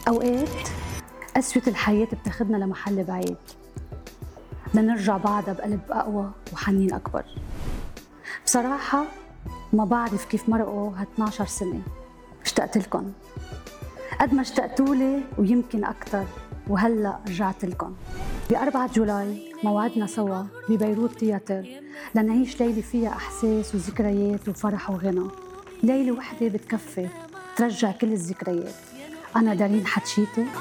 أوقات قسوة الحياة بتاخدنا لمحل بعيد لنرجع بعدها بقلب أقوى وحنين أكبر. بصراحة ما بعرف كيف مرقوا ها12 سنة، اشتقت لكم قد ما اشتقتولي ويمكن أكتر، وهلأ رجعت لكم. ب4 جولاي موعدنا سوا ببيروت تياتر لنعيش ليلة فيها أحساس وذكريات وفرح وغنى. ليلة وحدة بتكفي ترجع كل الذكريات. أنا دارين حتشيتي